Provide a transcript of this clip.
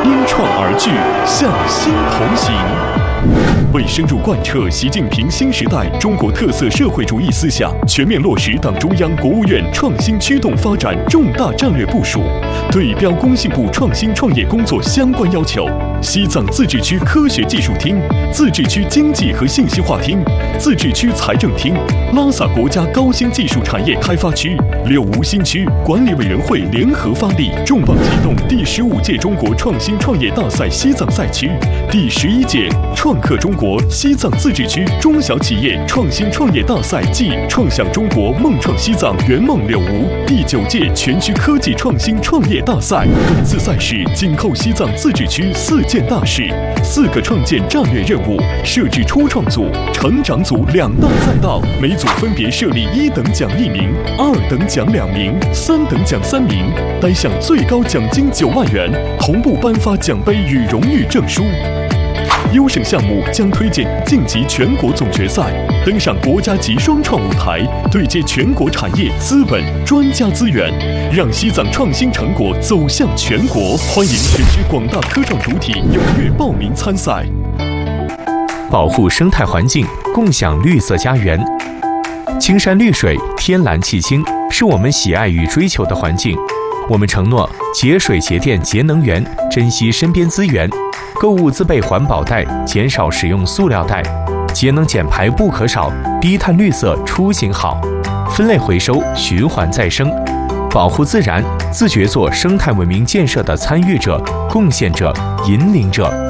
因创而聚，向心同行。为深入贯彻习近平新时代中国特色社会主义思想，全面落实党中央、国务院创新驱动发展重大战略部署，对标工信部创新创业工作相关要求，西藏自治区科学技术厅、自治区经济和信息化厅、自治区财政厅、拉萨国家高新技术产业开发区、柳梧新区管理委员会联合发力，重磅启动第15届中国创新创业大赛西藏赛区、第11届创客中国西藏自治区中小企业创新创业大赛暨创想中国梦创西藏圆梦柳梧第9届全区科技创新创业大赛。本次赛事紧扣西藏自治区4件大事、4个创建战略任务，设置初创组、成长组2大赛道，每组分别设立1等奖1名、2等奖2名、3等奖3名，单项最高奖金9万元，同步颁发奖杯与荣誉证书。优胜项目将推荐晋级全国总决赛，登上国家级双创舞台，对接全国产业、资本、专家资源，让西藏创新成果走向全国。欢迎全区广大科创主体踊跃报名参赛。 保护生态环境，共享绿色家园。青山绿水，天蓝气清，是我们喜爱与追求的环境。我们承诺节水节电节能源，珍惜身边资源。购物自备环保袋，减少使用塑料袋，节能减排不可少，低碳绿色出行好，分类回收，循环再生，保护自然，自觉做生态文明建设的参与者、贡献者、引领者。